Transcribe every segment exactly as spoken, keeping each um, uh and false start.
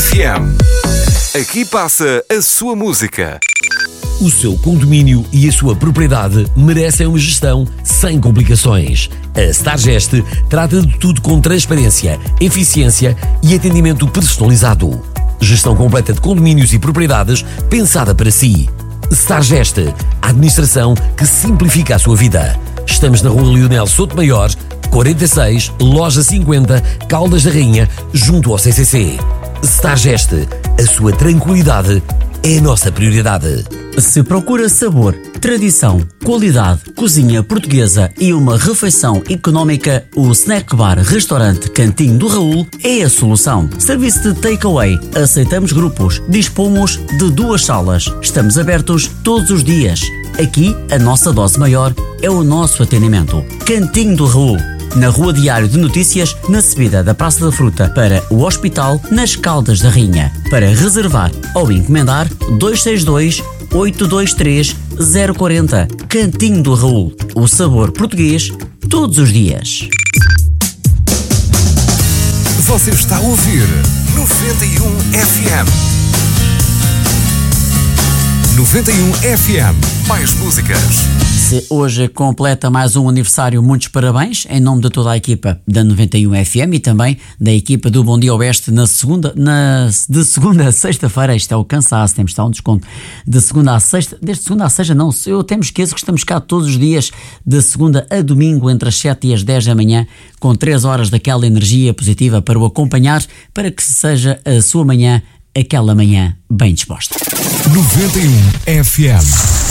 F M. Aqui passa a sua música. O seu condomínio e a sua propriedade merecem uma gestão sem complicações. A Stargest trata de tudo com transparência, eficiência e atendimento personalizado. Gestão completa de condomínios e propriedades pensada para si. Stargest, a administração que simplifica a sua vida. Estamos na Rua Leonel Souto Maior, quarenta e seis, Loja cinquenta, Caldas da Rainha, junto ao C C C. Stargest, a sua tranquilidade é a nossa prioridade. Se procura sabor, tradição, qualidade, cozinha portuguesa e uma refeição económica, o Snack Bar Restaurante Cantinho do Raul é a solução. Serviço de takeaway, aceitamos grupos, dispomos de duas salas, estamos abertos todos os dias. Aqui, a nossa dose maior é o nosso atendimento. Cantinho do Raul, na Rua Diário de Notícias, na subida da Praça da Fruta para o Hospital, nas Caldas da Rainha. Para reservar ou encomendar, dois seis dois, oito dois três, zero quatro zero. Cantinho do Raul, o sabor português, todos os dias. Você está a ouvir noventa e um F M. noventa e um F M. Mais músicas. Se hoje completa mais um aniversário, muitos parabéns em nome de toda a equipa da noventa e um F M e também da equipa do Bom Dia Oeste na segunda, na, de segunda a sexta-feira. Isto é o cansaço, temos de estar um desconto de segunda a sexta, desde segunda a sexta não, eu até me esqueço que estamos cá todos os dias de segunda a domingo entre as sete e as dez da manhã com três horas daquela energia positiva para o acompanhar, para que seja a sua manhã aquela manhã bem disposta. noventa e um F M.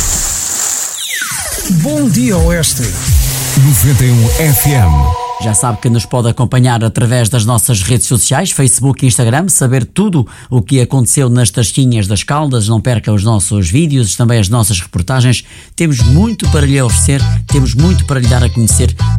Bom Dia Oeste. noventa e um F M. Já sabe que nos pode acompanhar através das nossas redes sociais, Facebook e Instagram, saber tudo o que aconteceu nas Tasquinhas das Caldas. Não perca os nossos vídeos, também as nossas reportagens. Temos muito para lhe oferecer, temos muito para lhe dar a conhecer